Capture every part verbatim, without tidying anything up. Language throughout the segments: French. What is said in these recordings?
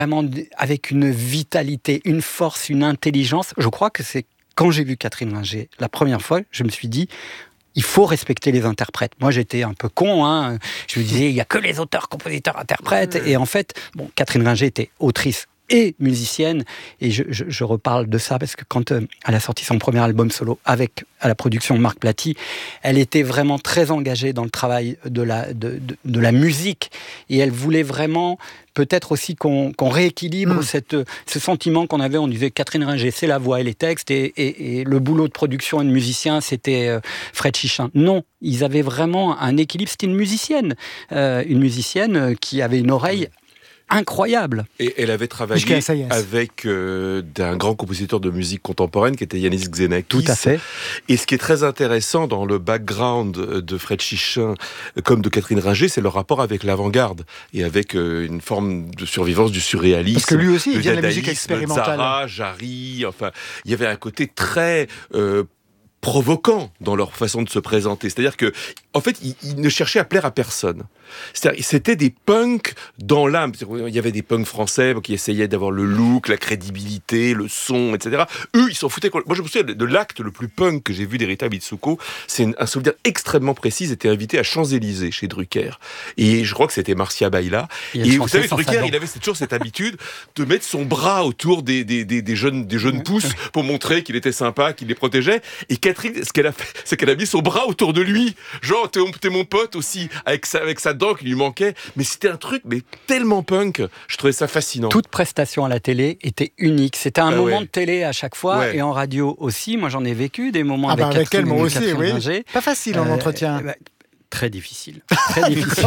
vraiment avec une vitalité, une force, une intelligence. Je crois que c'est quand j'ai vu Catherine Ringer la première fois, je me suis dit, il faut respecter les interprètes. Moi, j'étais un peu con, hein. Je me disais, il n'y a que les auteurs, compositeurs, interprètes. Et en fait, bon, Catherine Ringer était autrice et musicienne, et je, je, je reparle de ça parce que quand euh, elle a sorti son premier album solo avec à la production de Marc Platy, elle était vraiment très engagée dans le travail de la, de, de, de la musique, et elle voulait vraiment peut-être aussi qu'on, qu'on rééquilibre mmh. cette, ce sentiment qu'on avait. On disait Catherine Ringer, c'est la voix et les textes, et, et, et le boulot de production et de musicien, c'était euh, Fred Chichin. Non, ils avaient vraiment un équilibre. C'était une musicienne, euh, une musicienne qui avait une oreille incroyable. Et elle avait travaillé avec euh, un grand compositeur de musique contemporaine qui était Yanis Xenakis. Tout à fait. Et ce qui est très intéressant dans le background de Fred Chichin comme de Catherine Ringer, c'est le rapport avec l'avant-garde et avec euh, une forme de survivance du surréalisme. Parce que lui aussi, il vient de la musique expérimentale. Zara, Jarry, enfin, il y avait un côté très euh, provoquant dans leur façon de se présenter. C'est-à-dire que, en fait, ils, ils ne cherchaient à plaire à personne. C'est-à-dire, c'était des punks dans l'âme. Il y avait des punks français qui essayaient d'avoir le look, la crédibilité, le son, et cetera. Eux, ils s'en foutaient. Moi, je me souviens de l'acte le plus punk que j'ai vu d'Erita Mitsuko. C'est un souvenir extrêmement précis. Ils étaient invités à Champs-Élysées chez Drucker. Et je crois que c'était Marcia Baila. Et, et vous savez, Drucker, il avait toujours cette habitude de mettre son bras autour des, des, des, des jeunes, des jeunes pousses pour montrer qu'il était sympa, qu'il les protégeait. Et Catherine, ce qu'elle a fait, c'est qu'elle a mis son bras autour de lui. Genre, t'es, t'es mon pote aussi, avec sa, avec sa dent qui lui manquait. Mais c'était un truc, mais tellement punk. Je trouvais ça fascinant. Toute prestation à la télé était unique. C'était un ah moment ouais. de télé à chaque fois, ouais. et en radio aussi. Moi, j'en ai vécu des moments ah avec bah Catherine, avec elle, moi aussi, Catherine oui. Ringer. Pas facile en euh, entretien. Euh, bah, Très difficile, très difficile.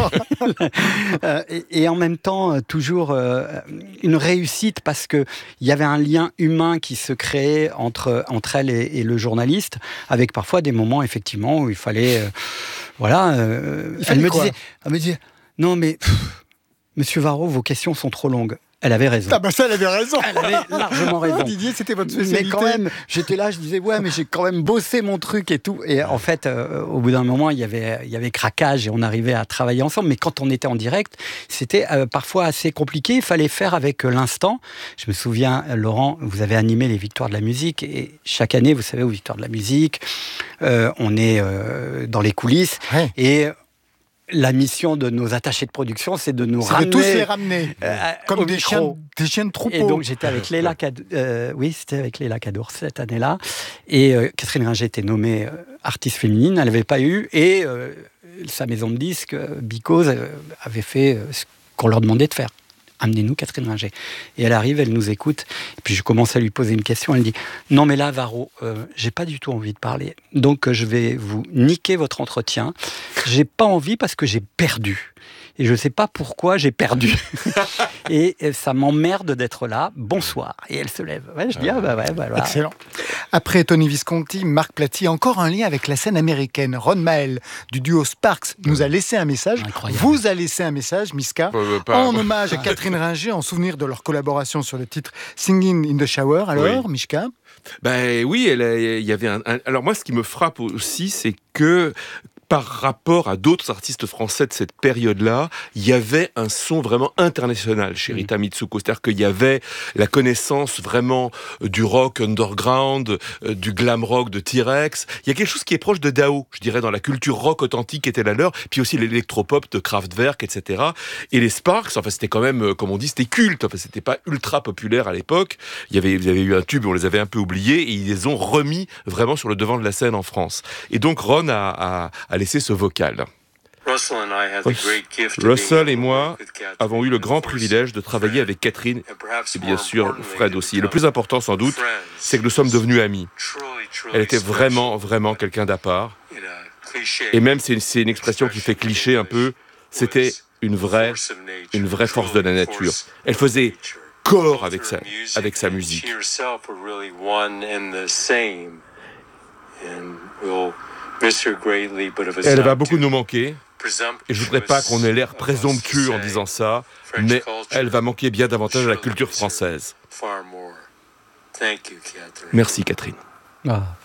euh, et, et en même temps, toujours euh, une réussite parce que il y avait un lien humain qui se créait entre entre elle et, et le journaliste, avec parfois des moments effectivement où il fallait, euh, voilà. Euh, il fallait elle me quoi disait, elle me disait, non mais pff, Monsieur Varro, vos questions sont trop longues. Elle avait raison. Ah bah ça, elle avait raison. Elle avait largement raison. Didier, c'était votre spécialité. Mais quand même, j'étais là, je disais, ouais, mais j'ai quand même bossé mon truc et tout. Et en fait, euh, au bout d'un moment, il y avait, il y avait craquage et on arrivait à travailler ensemble. Mais quand on était en direct, c'était euh, parfois assez compliqué. Il fallait faire avec euh, l'instant. Je me souviens, Laurent, vous avez animé les Victoires de la musique. Et chaque année, vous savez, aux Victoires de la musique, euh, on est euh, dans les coulisses. Ouais. Et la mission de nos attachés de production, c'est de nous c'est ramener, de tous les ramener, euh, comme des chiens, des chiens de troupeau. Et donc j'étais avec Léla Cadour, euh, oui, c'était avec Léla Cadour cette année-là. Et euh, Catherine Ringer était nommée euh, artiste féminine, elle n'avait pas eu, et euh, sa maison de disques, euh, Because, euh, avait fait euh, ce qu'on leur demandait de faire. Amenez-nous Catherine Ringer. Et elle arrive, elle nous écoute, et puis je commence à lui poser une question, elle dit « Non mais là, Varro, euh, j'ai pas du tout envie de parler, donc euh, je vais vous niquer votre entretien. J'ai pas envie parce que j'ai perdu. Et je sais pas pourquoi j'ai perdu. et, et ça m'emmerde d'être là. Bonsoir. » Et elle se lève. Ouais, je dis « Ah bah ouais, bah voilà. » Excellent. Après Tony Visconti, Marc Platy, encore un lien avec la scène américaine. Ron Mael, du duo Sparks, nous a laissé un message. Incroyable. Vous a laissé un message, Miska, euh, pas... en hommage à Catherine Ringer, en souvenir de leur collaboration sur le titre Singing in the Shower. Alors, oui. Mishka ? Ben oui, il y avait un, un... Alors moi, ce qui me frappe aussi, c'est que par rapport à d'autres artistes français de cette période-là, il y avait un son vraiment international chez Rita Mitsuko. C'est-à-dire qu'il y avait la connaissance vraiment du rock underground, du glam rock de T-Rex. Il y a quelque chose qui est proche de Dao, je dirais, dans la culture rock authentique qui était la leur, puis aussi l'électropop de Kraftwerk, et cetera. Et les Sparks, enfin, c'était quand même, comme on dit, c'était culte. Enfin, c'était pas ultra populaire à l'époque. Il y avait, il y avait eu un tube, on les avait un peu oubliés, et ils les ont remis vraiment sur le devant de la scène en France. Et donc, Ron a, a, a laissé ce vocal. Russell et moi avons eu le grand privilège de travailler avec Catherine et bien sûr Fred aussi. Et le plus important sans doute, c'est que nous sommes devenus amis. Elle était vraiment, vraiment quelqu'un d'à part. Et même si c'est une expression qui fait cliché un peu, c'était une vraie, une vraie force de la nature. Elle faisait corps avec sa, avec sa musique. Elle va beaucoup nous manquer, et je ne voudrais pas qu'on ait l'air présomptueux en disant ça, mais elle va manquer bien davantage à la culture française. Merci Catherine. Ah.